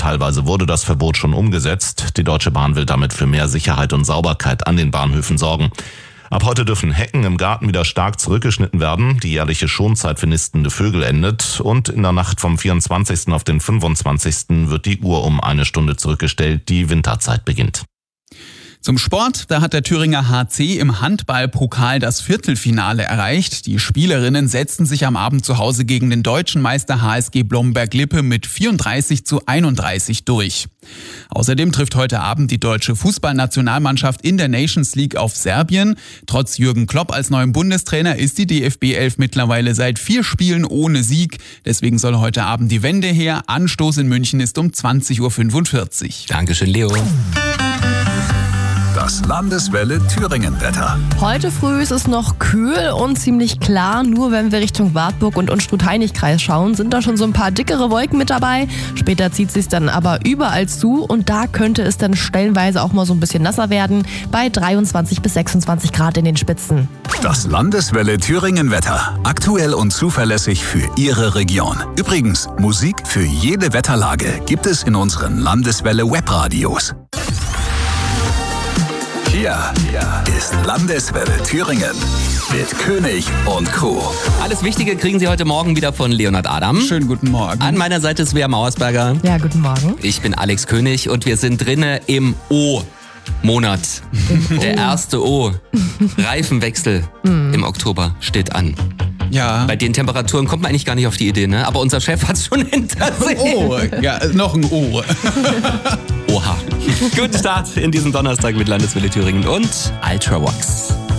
teilweise wurde das Verbot schon umgesetzt. Die Deutsche Bahn will damit für mehr Sicherheit und Sauberkeit an den Bahnhöfen sorgen. Ab heute dürfen Hecken im Garten wieder stark zurückgeschnitten werden. Die jährliche Schonzeit für nistende Vögel endet. Und in der Nacht vom 24. auf den 25. wird die Uhr um 1 Stunde zurückgestellt. Die Winterzeit beginnt. Zum Sport, da hat der Thüringer HC im Handballpokal das Viertelfinale erreicht. Die Spielerinnen setzten sich am Abend zu Hause gegen den deutschen Meister HSG Blomberg-Lippe mit 34:31 durch. Außerdem trifft heute Abend die deutsche Fußballnationalmannschaft in der Nations League auf Serbien. Trotz Jürgen Klopp als neuem Bundestrainer ist die DFB 11 mittlerweile seit 4 Spielen ohne Sieg. Deswegen soll heute Abend die Wende her. Anstoß in München ist um 20:45 Uhr. Dankeschön, Leo. Das Landeswelle Thüringen-Wetter. Heute früh ist es noch kühl und ziemlich klar. Nur wenn wir Richtung Wartburg und Unstrut-Heinig-Kreis schauen, sind da schon so ein paar dickere Wolken mit dabei. Später zieht es sich dann aber überall zu und da könnte es dann stellenweise auch mal so ein bisschen nasser werden. Bei 23 bis 26 Grad in den Spitzen. Das Landeswelle Thüringen-Wetter. Aktuell und zuverlässig für Ihre Region. Übrigens, Musik für jede Wetterlage gibt es in unseren Landeswelle-Webradios. Hier ist Landeswelle Thüringen mit König und Crew. Alles Wichtige kriegen Sie heute Morgen wieder von Leonhard Adam. Schönen guten Morgen. An meiner Seite ist Svea Mauersberger. Ja, guten Morgen. Ich bin Alex König und wir sind drinne im O-Monat. Der erste O. Reifenwechsel im Oktober steht an. Ja. Bei den Temperaturen kommt man eigentlich gar nicht auf die Idee, ne? Aber unser Chef hat es schon hinter sich. Oh, ja, noch ein O. Oha. Guten Start in diesem Donnerstag mit Landeswelle Thüringen und Ultravox.